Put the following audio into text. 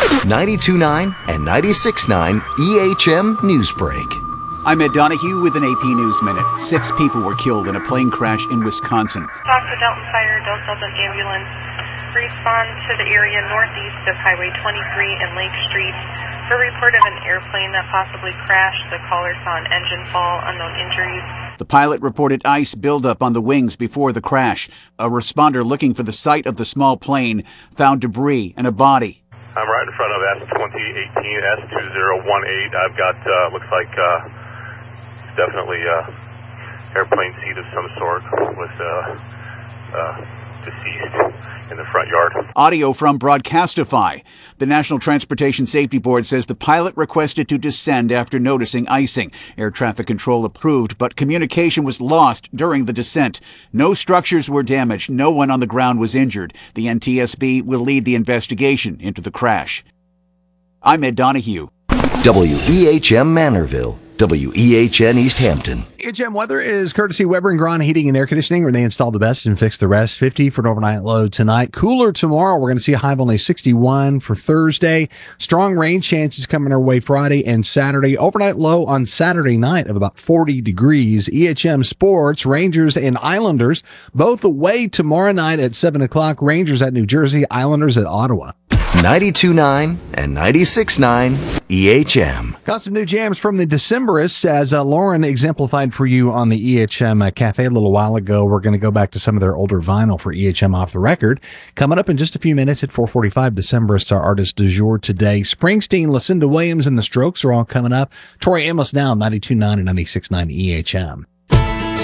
92.9 and 96.9 EHM Newsbreak. I'm Ed Donahue with an AP News Minute. 6 people were killed in a plane crash in Wisconsin. Talk to Delton Fire, Delton Ambulance. Respond to the area northeast of Highway 23 and Lake Street for report of an airplane that possibly crashed. The caller saw an engine fall, unknown injuries. The pilot reported ice buildup on the wings before the crash. A responder looking for the site of the small plane found debris and a body. I'm right in front of S2018, S2018. I've got, looks like, definitely airplane seat of some sort with deceased in the front yard. Audio from Broadcastify. The National Transportation Safety Board says the pilot requested to descend after noticing icing. Air traffic control approved, but communication was lost during the descent. No structures were damaged. No one on the ground was injured. The NTSB will lead the investigation into the crash. I'm Ed Donahue. WEHM Manorville. WEHN East Hampton. EHM weather is courtesy Weber and Gron Heating and Air Conditioning, where they install the best and fix the rest. 50 for an overnight low tonight. Cooler tomorrow. We're going to see a high of only 61 for Thursday. Strong rain chances coming our way Friday and Saturday. Overnight low on Saturday night of about 40 degrees. EHM Sports, Rangers and Islanders, both away tomorrow night at 7 o'clock. Rangers at New Jersey, Islanders at Ottawa. 92.9 and 96.9 EHM. Got some new jams from the Decemberists, as Lauren exemplified for you on the EHM Cafe a little while ago. We're going to go back to some of their older vinyl for EHM Off the Record. Coming up in just a few minutes at 4:45, Decemberists are artist du jour today. Springsteen, Lucinda Williams, and the Strokes are all coming up. Tori Amos now, 92.9 and 96.9 EHM.